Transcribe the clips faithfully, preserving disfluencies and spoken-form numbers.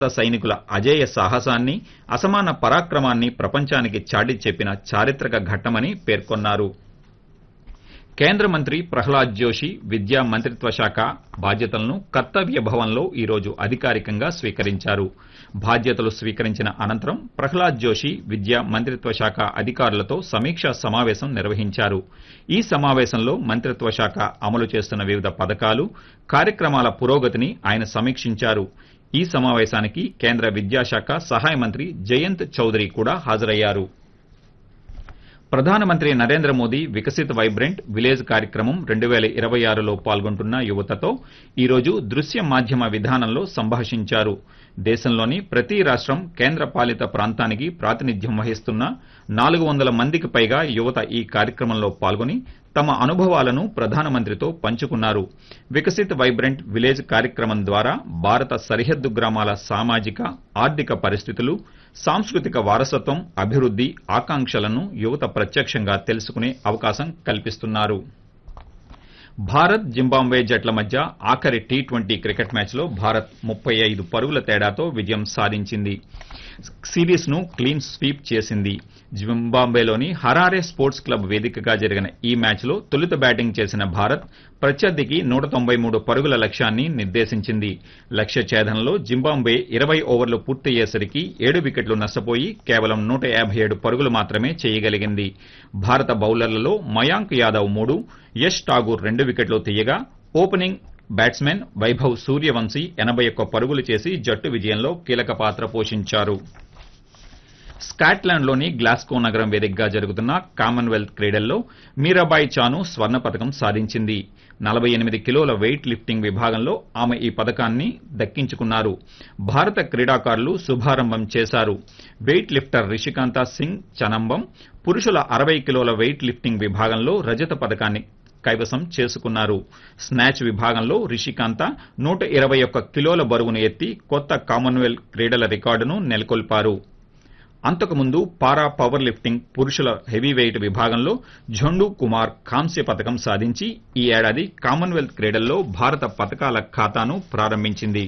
సైనికుల అజేయ సాహసాన్ని, అసమాన పరాక్రమాన్ని ప్రపంచానికి చాటి చెప్పిన చారిత్రక ఘట్టమని పేర్కొన్నారు. కేంద్ర మంత్రి ప్రహ్లాద్ జోషి విద్యా మంత్రిత్వ శాఖ బాధ్యతలను కర్తవ్య భవన్లో ఈరోజు అధికారికంగా స్వీకరించారు. బాధ్యతలు స్వీకరించిన అనంతరం ప్రహ్లాద్ జోషి విద్యా మంత్రిత్వ శాఖ అధికారులతో సమీక్షా సమావేశం నిర్వహించారు. ఈ సమావేశంలో మంత్రిత్వ శాఖ అమలు చేస్తున్న వివిధ పథకాలు, కార్యక్రమాల పురోగతిని ఆయన సమీక్షించారు. ఈ సమావేశానికి కేంద్ర విద్యాశాఖ సహాయ మంత్రి జయంత్ చౌదరి కూడా హాజరయ్యారు. ప్రధానమంత్రి నరేంద్ర మోదీ వికసిత్ వైబ్రెంట్ విలేజ్ కార్యక్రమం రెండు పేల ఇరవై ఆరులో పాల్గొంటున్న యువతతో ఈరోజు దృశ్య మాధ్యమ విధానంలో సంభాషించారు. దేశంలోని ప్రతి రాష్టం, కేంద్ర పాలిత ప్రాంతానికి ప్రాతినిధ్యం వహిస్తున్న నాలుగు వందల మందికి పైగా యువత ఈ కార్యక్రమంలో పాల్గొని తమ అనుభవాలను ప్రధానమంత్రితో పంచుకున్నారు. వికసిత్ వైబ్రెంట్ విలేజ్ కార్యక్రమం ద్వారా భారత సరిహద్దు గ్రామాల సామాజిక, ఆర్థిక పరిస్థితులు, సాంస్కృతిక వారసత్వం, అభివృద్ది, ఆకాంక్షలను యువత ప్రత్యక్షంగా తెలుసుకునే అవకాశం కల్పిస్తున్నారు. భారత్ జింబాబ్వే జట్ల మధ్య ఆఖరి టీ ట్వంటీ క్రికెట్ మ్యాచ్లో భారత్ ముప్పై ఐదు పరుగుల తేడాతో విజయం సాధించింది. సిరీస్ ను క్లీన్ స్వీప్ చేసింది. జింబాబ్వేలోని హరారే స్పోర్ట్స్ క్లబ్ వేదికగా జరిగిన ఈ మ్యాచ్లో తొలుత బ్యాటింగ్ చేసిన భారత్ ప్రత్యర్థికి నూట తొంభై మూడు పరుగుల లక్ష్యాన్ని నిర్దేశించింది. లక్ష్య ఛేదనలో జింబాబ్వే ఇరవై ఓవర్లు పూర్తయ్యేసరికి ఏడు వికెట్లు నష్టపోయి కేవలం నూట యాభై ఏడు పరుగులు మాత్రమే చేయగలిగింది. భారత బౌలర్లలో మయాంక్ యాదవ్ మూడు, యష్ ఠాగూర్ రెండు వికెట్లు తీయగా ఓపెనింగ్ బ్యాట్స్మెన్ వైభవ్ సూర్యవంశీ ఎనబై ఒక్క పరుగులు చేసి జట్టు విజయంలో కీలక పాత్ర పోషించారు. స్కాట్లాండ్లోని గ్లాస్గో నగరం వేదికగా జరుగుతున్న కామన్వెల్త్ క్రీడల్లో మీరాబాయి చాను స్వర్ణ పతకం సాధించింది. నలభై ఎనిమిది కిలోల వెయిట్ లిఫ్టింగ్ విభాగంలో ఆమె ఈ పతకాన్ని దక్కించుకున్నారు. భారత క్రీడాకారులు శుభారంభం చేశారు. వెయిట్ లిఫ్టర్ రిషికాంత సింగ్ చనంబం పురుషుల అరవై కిలోల వెయిట్ లిఫ్టింగ్ విభాగంలో రజత పతకాన్ని కైవసం చేసుకున్నారు. స్నాచ్ విభాగంలో రిషికాంత నూట ఇరవై ఒక్క కిలోల బరువును ఎత్తి కొత్త కామన్వెల్త్ క్రీడల రికార్డును నెలకొల్పారు. అంతకుముందు పారా పవర్ లిఫ్టింగ్ పురుషుల హెవీవెయిట్ విభాగంలో ఝండు కుమార్ కాంస్య పతకం సాధించి ఈ ఏడాది కామన్వెల్త్ క్రీడల్లో భారత పతకాల ఖాతాను ప్రారంభించింది.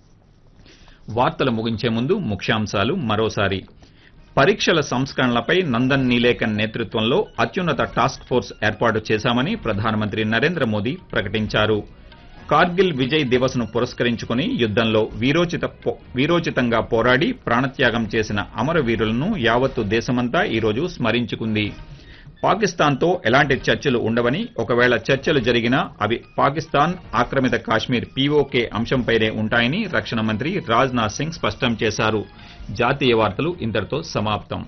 వార్తలు ముగించే ముందు ముఖ్యాంశాలు మరోసారి. పరీక్షల సంస్కరణలపై నందన్ నీలేకన్ నేతృత్వంలో అత్యున్నత టాస్క్ ఫోర్స్ ఏర్పాటు చేశామని ప్రధానమంత్రి నరేంద్ర మోదీ ప్రకటించారు. కార్గిల్ విజయ్ దివస్ ను పురస్కరించుకుని యుద్దంలో వీరోచిత వీరోచితంగా పోరాడి ప్రాణత్యాగం చేసిన అమరవీరులను యావత్తు దేశమంతా ఈరోజు స్మరించుకుంది. పాకిస్తాన్తో ఎలాంటి చర్చలు ఉండవని, ఒకవేళ చర్చలు జరిగినా అవి పాకిస్తాన్ ఆక్రమిత కాశ్మీర్ పీఓకే అంశంపైనే ఉంటాయని రక్షణ మంత్రి రాజ్నాథ్ సింగ్ స్పష్టం చేశారు. జాతీయ వార్తలు ఇంతటితో సమాప్తం.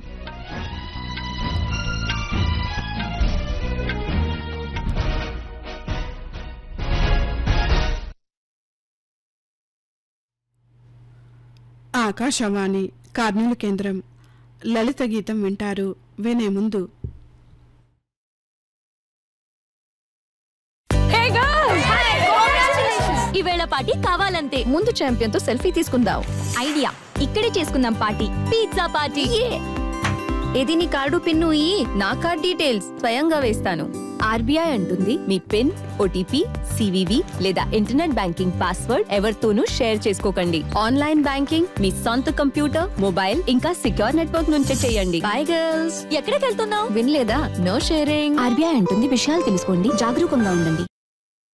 ఆకాశవాణి కర్నూలు కేంద్రం. లలిత గీతం వింటారు. వినే ముందు ఈవేళ పార్టీ కావాలంతే. ముందు ఛాంపియన్ తో సెల్ఫీ తీసుకుందాం. ఐడియా, ఇక్కడే చేసుకుందాం పార్టీ. Pizza party. ఏది నీ కార్డు పిన్ను ఈ నా కార్డ్ డీటెయిల్స్ స్వయంగా వేస్తాను. ఆర్బీఐ అంటుంది మీ పిన్, ఓటీపీ, సివివి లేదా ఇంటర్నెట్ బ్యాంకింగ్ పాస్వర్డ్ ఎవరితోనూ షేర్ చేసుకోకండి. ఆన్లైన్ బ్యాంకింగ్ మీ సొంత కంప్యూటర్, మొబైల్ ఇంకా సిక్యూర్ నెట్వర్క్ నుంచే చేయండి. By girls. ఎక్కడికి వెళ్తున్నావు? వినలేదా? No sharing. ఆర్బీఐ అంటుంది విషయాలు తెలుసుకోండి, జాగరూకంగా ఉండండి.